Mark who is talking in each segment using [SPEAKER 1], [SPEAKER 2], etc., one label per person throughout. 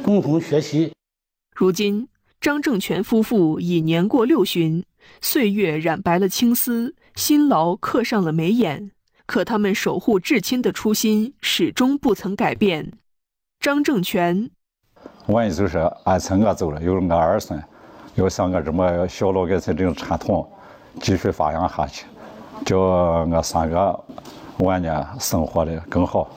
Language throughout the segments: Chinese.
[SPEAKER 1] 共同学习。
[SPEAKER 2] 如今，张正全夫妇已年过60旬，岁月染白了青丝，辛劳刻上了眉眼，可他们守护至亲的初心始终不曾改变。张正全，
[SPEAKER 3] 我也就是俺从我走了，有俺儿孙，要像我这么小老百姓这种传统继续发扬下去，叫我3个晚年生活的更好。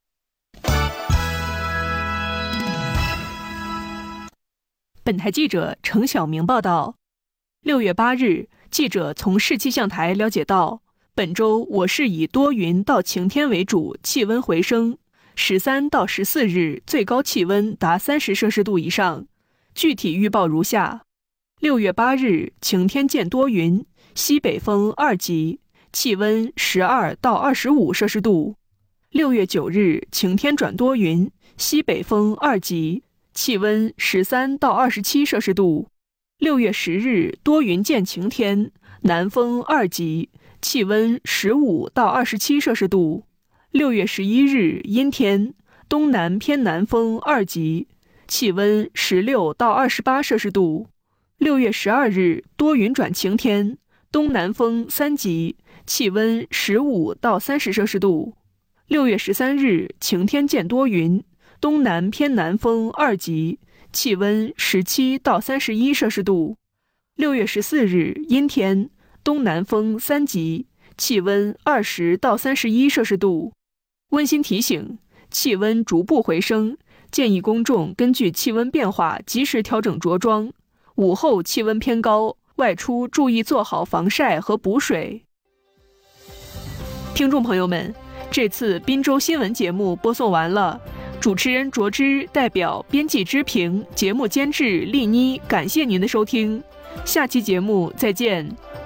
[SPEAKER 2] 本台记者程晓明报道。6月8日，记者从市气象台了解到，本周我市以多云到晴天为主，气温回升。13到14日最高气温达30摄氏度以上。具体预报如下：6月8日晴天见多云，西北风2级，气温12到25摄氏度。6月9日晴天转多云，西北风2级，气温13到27摄氏度。6月10日多云见晴天，南风2级，气温15到27摄氏度。6月11日阴天，东南偏南风2级，气温16到28摄氏度。6月12日多云转晴天，东南风3级，气温15到30摄氏度。6月13日晴天见多云，东南偏南风2级，气温17到31摄氏度。6月14日阴天，东南风3级，气温20到31摄氏度。温馨提醒：气温逐步回升，建议公众根据气温变化及时调整着装。午后气温偏高，外出注意做好防晒和补水。听众朋友们，这次滨州新闻节目播送完了，主持人卓之代表编辑之平、节目监制丽妮，感谢您的收听，下期节目再见。